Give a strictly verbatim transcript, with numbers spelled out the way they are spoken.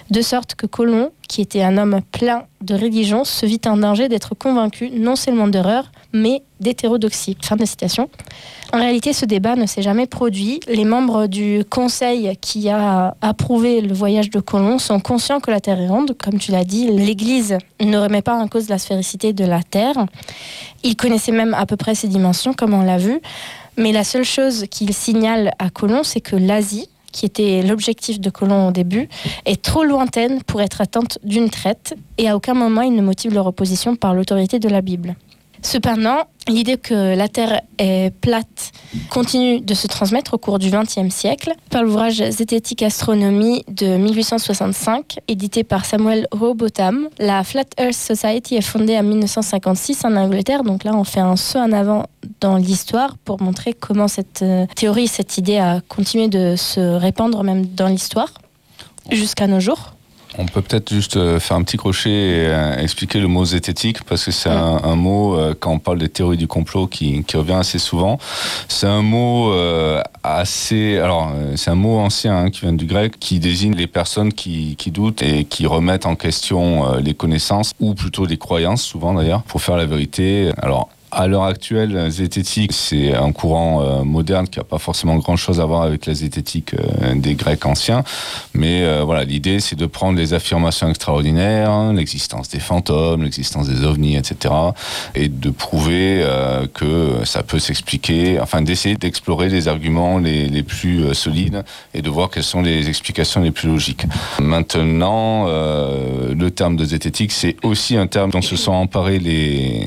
De sorte que Colomb, qui était un homme plein de religion, se vit en danger d'être convaincu non seulement d'erreur, mais d'hétérodoxie. Fin de citation. En réalité, ce débat ne s'est jamais produit. Les membres du conseil qui a approuvé le voyage de Colomb sont conscients que la Terre est ronde. Comme tu l'as dit, l'Église ne remet pas en cause la sphéricité de la Terre. Ils connaissaient même à peu près ses dimensions, comme on l'a vu. Mais la seule chose qu'ils signalent à Colomb, c'est que l'Asie, qui était l'objectif de Colomb au début, est trop lointaine pour être atteinte d'une traite, et à aucun moment il ne motive leur opposition par l'autorité de la Bible. Cependant, l'idée que la Terre est plate continue de se transmettre au cours du vingtième siècle par l'ouvrage Zététique Astronomie de mille huit cent soixante-cinq, édité par Samuel Rowbotham. La Flat Earth Society est fondée en mille neuf cent cinquante-six en Angleterre, donc là on fait un saut en avant dans l'histoire pour montrer comment cette euh, théorie, cette idée a continué de se répandre même dans l'histoire jusqu'à nos jours. On peut peut-être juste faire un petit crochet et euh, expliquer le mot zététique, parce que c'est un, un mot, euh, quand on parle des théories du complot, qui, qui revient assez souvent. C'est un mot euh, assez... Alors, euh, c'est un mot ancien hein, qui vient du grec, qui désigne les personnes qui, qui doutent et qui remettent en question euh, les connaissances, ou plutôt les croyances, souvent d'ailleurs, pour faire la vérité. Alors, à l'heure actuelle, zététique, c'est un courant euh, moderne qui n'a pas forcément grand-chose à voir avec la zététique euh, des Grecs anciens. Mais euh, voilà, l'idée, c'est de prendre les affirmations extraordinaires, hein, l'existence des fantômes, l'existence des ovnis, et cetera, et de prouver euh, que ça peut s'expliquer, enfin d'essayer d'explorer les arguments les, les plus euh, solides et de voir quelles sont les explications les plus logiques. Maintenant, euh, le terme de zététique, c'est aussi un terme dont se sont emparés les,